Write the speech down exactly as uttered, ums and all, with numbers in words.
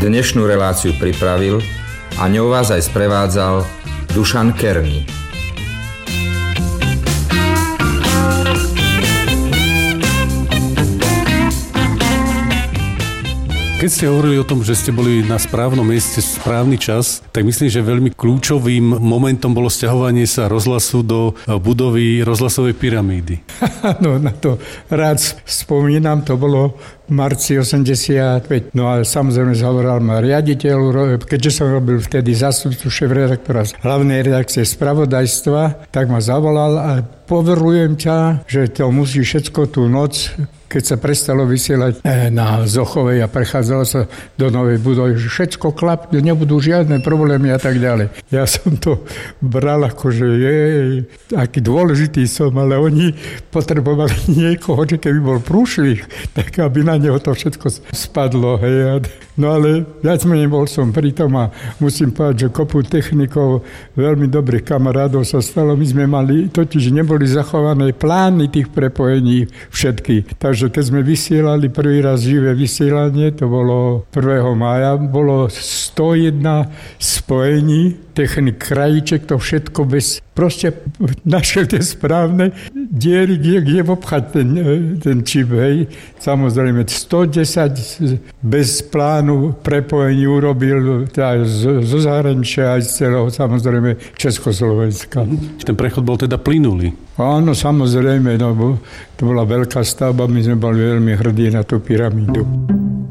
Dnešnú reláciu pripravil a ňou vás aj sprevádzal Dušan Kerný. Keď ste hovorili o tom, že ste boli na správnom mieste v správny čas, tak myslím, že veľmi kľúčovým momentom bolo sťahovanie sa rozhlasu do budovy rozhlasovej pyramídy. No, na to rád spomínam, to bolo v marci osemdesiatpäť. No a samozrejme zavolal ma riaditeľ, keďže som robil vtedy zástupcu šéfredaktora z hlavnej redakcie spravodajstva, tak ma zavolal a poverujem ťa, že to musí všetko tú noc, keď sa prestalo vysielať na Zochovej a prechádzalo sa do novej budovy, že všetko klapne, nebudú žiadne problémy a tak ďalej. Ja som to bral ako, že je, aký dôležitý som, ale oni potrebovali niekoho, že keby bol prúšvih, tak aby na neho to všetko spadlo. Hej. No ale viac menej bol som pri tom a musím povedať, že kopu technikov, veľmi dobrých kamarádov sa stalo. My sme mali, totiž neboli zachované plány tých prepojení všetky. Takže keď sme vysielali prvý raz živé vysielanie, to bolo prvého mája, bolo sto jeden spojení, technik krajíček, to všetko bez, proste našiel tie správne diery, kde, kde obchať ten, ten čip, hej. Samozrejme, sto desať bez plánu prepojení urobil aj zo zahraničia, aj z celého, samozrejme, Československa. Ten prechod bol teda plynulý. Áno, samozrejme, no, to bola veľká stavba, my sme boli veľmi hrdí na tú pyramídu.